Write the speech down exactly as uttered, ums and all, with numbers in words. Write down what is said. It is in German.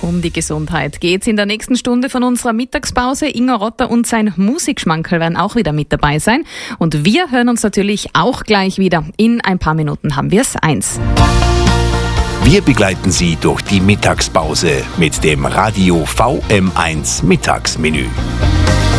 Um die Gesundheit geht's in der nächsten Stunde von unserer Mittagspause. Ingo Rotter und sein Musikschmankerl werden auch wieder mit dabei sein. Und wir hören uns natürlich auch gleich wieder. In ein paar Minuten haben wir's eins. Wir begleiten Sie durch die Mittagspause mit dem Radio V M eins Mittagsmenü.